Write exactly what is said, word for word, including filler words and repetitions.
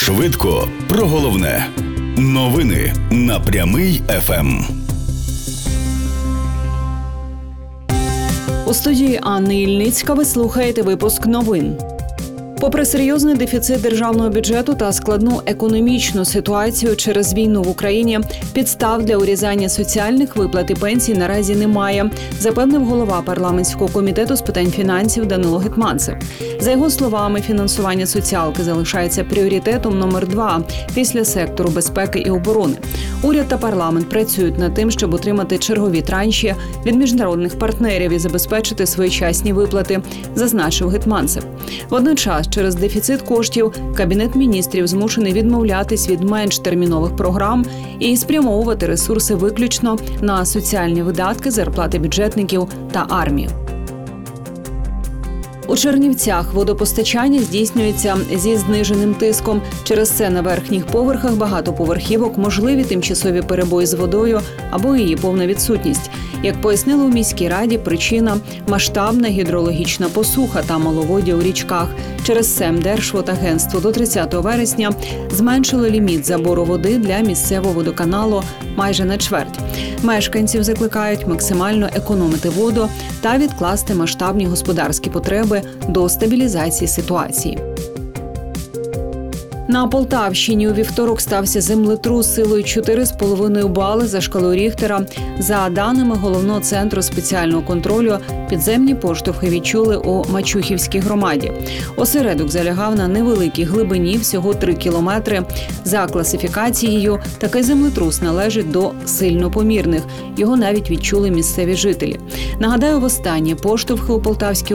Швидко про головне. Новини на Прямий еф ем. У студії Анни Ільницька ви слухаєте випуск новин. Попри серйозний дефіцит державного бюджету та складну економічну ситуацію через війну в Україні, підстав для урізання соціальних виплат і пенсій наразі немає, запевнив голова парламентського комітету з питань фінансів Данило Гетманцев. За його словами, фінансування соціалки залишається пріоритетом номер два після сектору безпеки і оборони. Уряд та парламент працюють над тим, щоб отримати чергові транші від міжнародних партнерів і забезпечити своєчасні виплати, зазначив Гетманцев. Водночас, через дефіцит коштів Кабінет міністрів змушений відмовлятись від менш термінових програм і спрямовувати ресурси виключно на соціальні видатки, зарплати бюджетників та армію. У Чернівцях водопостачання здійснюється зі зниженим тиском. Через це на верхніх поверхах багатоповерхівок можливі тимчасові перебої з водою або її повна відсутність. Як пояснили у міській раді, причина – масштабна гідрологічна посуха та маловоддя у річках. Через це Держводагентство до тридцятого вересня зменшило ліміт забору води для місцевого водоканалу майже на чверть. Мешканців закликають максимально економити воду та відкласти масштабні господарські потреби до стабілізації ситуації. На Полтавщині у вівторок стався землетрус силою чотири з половиною бали за шкалою Ріхтера. За даними Головного центру спеціального контролю, підземні поштовхи відчули у Мачухівській громаді. Осередок залягав на невеликій глибині, всього три кілометри. За класифікацією, такий землетрус належить до сильно помірних. Його навіть відчули місцеві жителі. Нагадаю, востаннє поштовхи у Полтавській